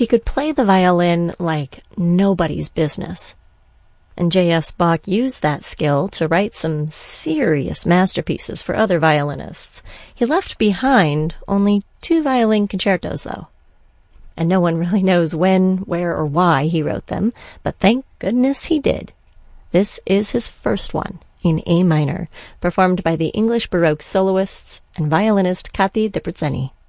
He could play the violin like nobody's business. And J.S. Bach used that skill to write some serious masterpieces for other violinists. He left behind only 2 violin concertos, though. And no one really knows when, where, or why he wrote them, but thank goodness he did. This is his first one, in A minor, performed by the English Baroque soloists and violinist Kati Debreceni.